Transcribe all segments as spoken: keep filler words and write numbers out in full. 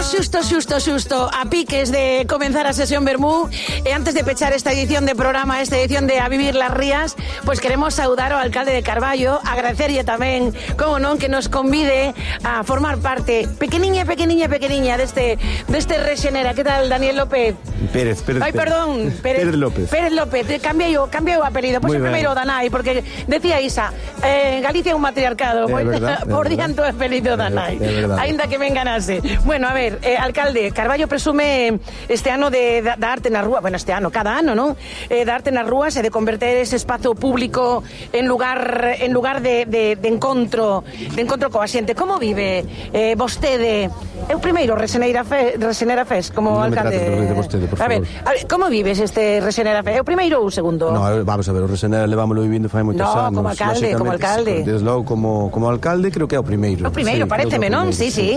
Estamos xusto, xusto, xusto a piques de comenzar a sesión Vermú e antes de pechar esta edición de programa, esta edición de A Vivir las Rías, pois queremos saudar ao alcalde de Carballo, agradecerlle tamén, como non, que nos convide a formar parte pequeniña, pequeniña, pequeniña deste deste Rexenera. Que tal, Daniel López? Pérez, Pérez. Ai, perdón, Pérez, Pérez López. Pérez López, cambiei o, cambiei o apelido, pois o primeiro Danai, porque decía Isa, eh, Galicia é un matriarcado, pois, verdad, por diante o apelido Danai, aínda que me enganase. Bueno, a ver, eh, alcalde, Carballo presume este ano de, da, da arte na rúa, bueno, este ano, cada ano, non? Eh, da arte nas rúas e de converter ese espazo público en lugar en lugar de, de, de encontro de encontro coa xente. Como vive eh, vostede? É o primeiro Rexenera Fest, Rexenera Fest como non alcalde. De vostede, por a, ver, a ver, como vives este Rexenera Fest? É o primeiro ou o segundo? No, vamos a ver, o Rexenera levámoslo vivindo fai moitos no, anos. como alcalde, como alcalde. Desde logo, como, como alcalde, creo que é o primeiro. O primeiro, sí, paréceme, non? Sí, sí.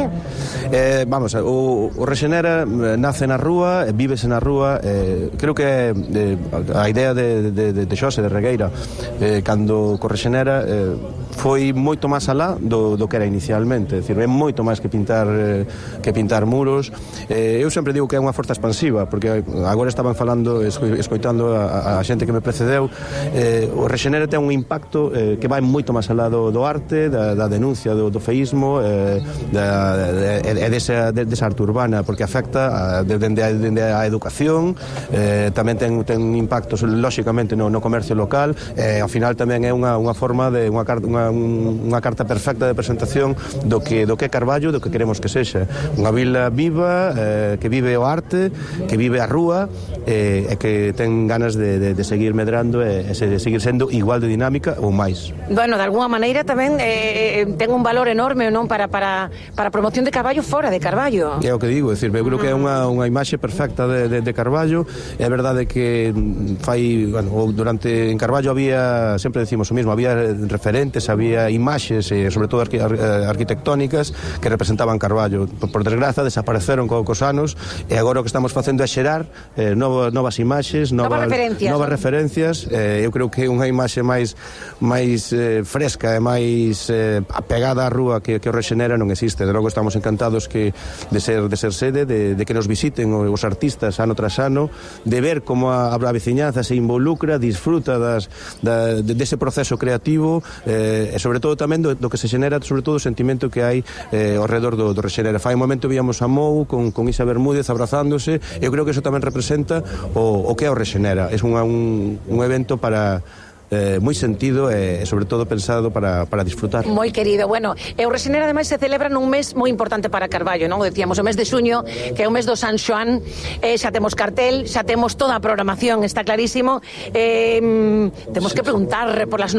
Eh, vamos, o, o Rexenera nace na rúa, vívese na rúa, eh, creo que eh, a idea de, de, de, de Xose, de Regueira, eh, cando co Rexenera eh, foi moito máis alá do, do que era inicialmente, é dicir, é moito máis que pintar eh, que pintar muros. Eh, eu sempre digo que é unha forza expansiva, porque agora estaban falando, escoitando a, a xente que me precedeu, eh, o Rexenera ten un impacto eh, que vai moito máis alá do, do arte, da, da denuncia do, do feísmo, eh, da, de, de, desa, de, desa arte urbana, porque afecta a, de, dende, a, dende a educación, eh, tamén ten, ten impactos lóxicamente no, no comercio local, e eh, ao final tamén é unha, unha forma de unha, unha, unha carta perfecta de presentación do que, do que é Carballo, do que queremos que sexa unha vila viva, eh, que vive o arte, que vive a rúa, eh, e que ten ganas de, de, de seguir medrando e, e de seguir sendo igual de dinámica ou máis. Bueno, de alguna maneira tamén eh, ten un valor enorme, non, para, para, para a promoción de Carballo fora de Carballo. É o que digo, é dicir, eu creo que é unha, unha imaxe perfecta de, de, de Carballo. É verdade que fai, bueno, durante en Carballo había, sempre decimos o mismo, había referentes, había imaxes, e sobre todo arqui, ar, arquitectónicas que representaban Carballo. Por, por desgraza desapareceron co, cos anos, e agora o que estamos facendo é xerar eh, novas, novas imaxes, novas, novas referencias, novas ¿no? referencias. Eh, eu creo que é unha imaxe máis máis eh, fresca e máis eh, apegada á rúa que, que o Rexenera non existe. De logo estamos encantados que de ser de ser sede, de, de que nos visiten os artistas ano tras ano, de ver como a, a veciñanza se involucra, disfruta das, da, de, dese proceso creativo, eh, e sobre todo tamén do, do que se xenera, sobre todo o sentimento que hai eh, ao redor do, do Rexenera. Fai un momento víamos a Mou con, con Isa Bermúdez abrazándose, eu creo que eso tamén representa o, o que é o Rexenera. É un, un, un evento para Eh, moi sentido e eh, sobre todo pensado para, para disfrutar. Moi querido, bueno, e o Rexenera ademais se celebra nun mes moi importante para Carballo, non? O decíamos, o mes de xuño, que é o mes do San Xoán, eh, xa temos cartel, xa temos toda a programación, está clarísimo. Eh, temos que preguntar por las